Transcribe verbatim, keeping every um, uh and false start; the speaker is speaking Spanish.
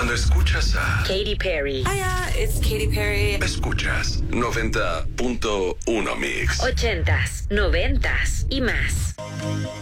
Cuando escuchas a Katy Perry. Hiya, it's Katy Perry. Escuchas noventa punto uno Mix. Ochentas, noventas y más.